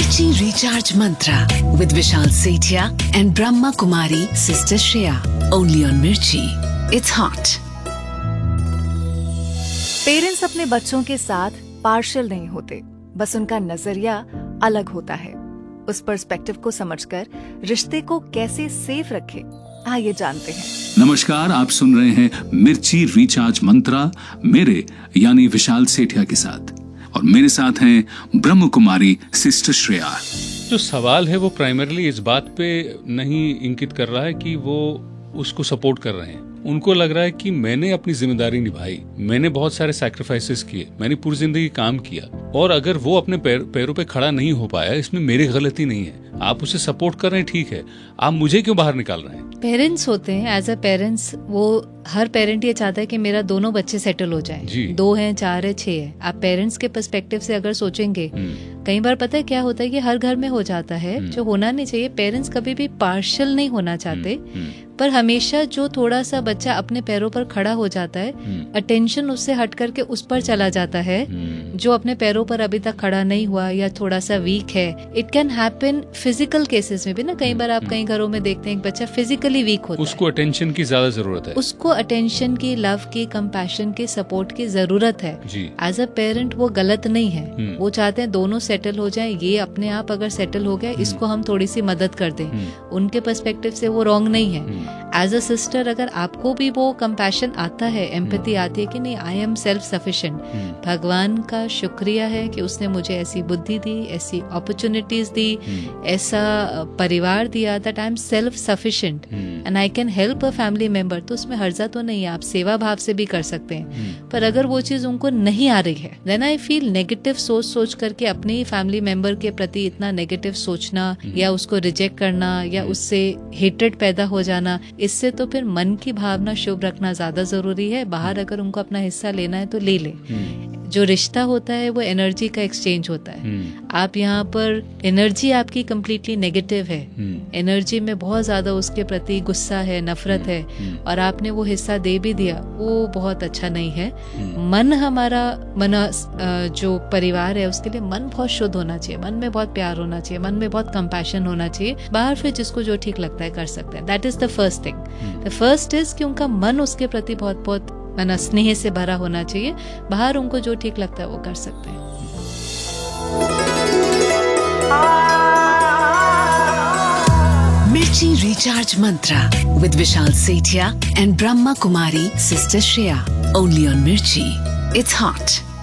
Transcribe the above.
Mirchi Recharge Mantra with Vishal Sethia and Brahma Kumari Sister Shreya. Only on Mirchi. It's hot. Parents अपने बच्चों के साथ partial नहीं होते, बस उनका नजरिया अलग होता है। उस पर्सपेक्टिव को समझकर रिश्ते को कैसे सेफ रखें, आइए जानते हैं। नमस्कार, आप सुन रहे हैं मिर्ची रिचार्ज मंत्रा मेरे यानी विशाल सेठिया के साथ, और मेरे साथ हैं ब्रह्म कुमारी सिस्टर श्रेया। जो सवाल है वो प्राइमरीली इस बात पे नहीं इंगित कर रहा है कि वो उसको सपोर्ट कर रहे हैं। उनको लग रहा है कि मैंने अपनी जिम्मेदारी निभाई, मैंने बहुत सारे सैक्रिफाइसेस किए, मैंने पूरी जिंदगी काम किया, और अगर वो अपने पैरों पे खड़ा नहीं हो पाया, इसमें मेरी गलती नहीं है। आप उसे सपोर्ट कर रहे हैं, ठीक है, आप मुझे क्यों बाहर निकाल रहे हैं? पेरेंट्स होते हैं, एज अ पेरेंट्स वो हर पेरेंट ये चाहता है कि मेरा दोनों बच्चे सेटल हो जाएं। 2 हैं, 4 है, 6 है। आप पेरेंट्स के पर्सपेक्टिव से अगर सोचेंगे, कई बार पता है क्या होता है कि हर घर में हो जाता है जो होना नहीं चाहिए। पेरेंट्स कभी भी पार्शियल नहीं होना चाहते, पर हमेशा जो थोड़ा सा बच्चा अपने पैरों पर खड़ा हो जाता है, अटेंशन उससे हट करके उस पर चला जाता है जो अपने पैरों पर अभी तक खड़ा नहीं हुआ या थोड़ा सा वीक है। It can happen physical cases में भी ना। कई बार आप कई घरों में देखते हैं एक बच्चा फिजिकली वीक होता है, उसको अटेंशन की ज्यादा जरूरत है, उसको अटेंशन की, लव की, कंपैशन की, सपोर्ट की जरूरत है। एज अ पेरेंट वो गलत नहीं है, वो चाहते हैं दोनों सेटल हो जाएं। ये अपने आप अगर सेटल हो गया, इसको हम थोड़ी सी मदद कर दें, उनके पर्सपेक्टिव से वो रॉन्ग नहीं है। एज अ सिस्टर अगर आपको भी वो कंपैशन आता है, एम्पैथी आती है कि नहीं, आई एम सेल्फ सफिशिएंट, भगवान का शुक्रिया है कि उसने मुझे ऐसी बुद्धि दी, ऐसी अपॉर्चुनिटीज दी, ऐसा परिवार दिया, that I am self sufficient and I can help a family member, तो उसमें हर्जा तो नहीं है, आप सेवा भाव से भी कर सकते हैं। पर अगर वो चीज उनको नहीं आ रही है, देन आई फील नेगेटिव सोच करके अपने ही फैमिली मेंबर के प्रति इतना नेगेटिव सोचना या उसको रिजेक्ट करना या उससे हेट्रेड पैदा हो जाना, इससे तो फिर मन की भावना शुभ रखना ज्यादा जरूरी है। बाहर अगर उनको अपना हिस्सा लेना है तो ले ले। जो रिश्ता होता है वो एनर्जी का एक्सचेंज होता है। आप यहाँ पर एनर्जी आपकी कम्प्लीटली नेगेटिव है, एनर्जी में बहुत ज्यादा उसके प्रति गुस्सा है, नफरत है, और आपने वो हिस्सा दे भी दिया, वो बहुत अच्छा नहीं है। मन हमारा जो परिवार है उसके लिए मन बहुत शुद्ध होना चाहिए, मन में बहुत प्यार होना चाहिए, मन में बहुत कंपैशन होना चाहिए। बाहर फिर जिसको जो ठीक लगता है कर सकते हैं। That is the first thing. The first is कि उनका मन उसके प्रति बहुत बहुत स्नेह से भरा होना चाहिए। बाहर उनको जो ठीक लगता है वो कर सकते हैं। Mirchi Recharge Mantra with Vishal Sethia and Brahma Kumari Sister Shreya. Only on Mirchi. It's hot.